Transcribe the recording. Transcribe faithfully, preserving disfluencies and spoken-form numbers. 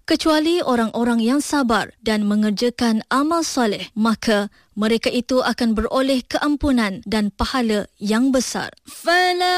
kecuali orang-orang yang sabar dan mengerjakan amal soleh, maka mereka itu akan beroleh keampunan dan pahala yang besar. Fala